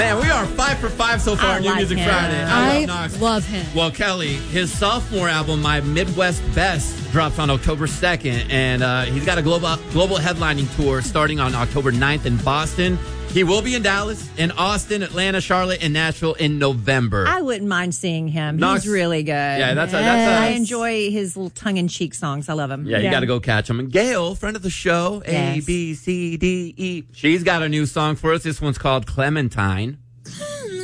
Man, we are 5 for 5 so far on New Music Friday. I love him. Well, Kelly, his sophomore album, My Midwest Best, drops on October 2nd, and he's got a global headlining tour starting on October 9th in Boston. He will be in Dallas, in Austin, Atlanta, Charlotte, and Nashville in November. I wouldn't mind seeing him. He's really good. Yeah, I enjoy his little tongue-in-cheek songs. I love him. Yeah, you got to go catch him. And Gail, friend of the show, Yes. A, B, C, D, E. She's got a new song for us. This one's called Clementine.